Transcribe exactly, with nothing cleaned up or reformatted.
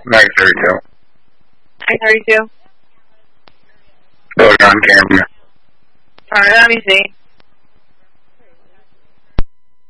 nine thirty-two. nine thirty-two? Look on camera. Alright, let me see.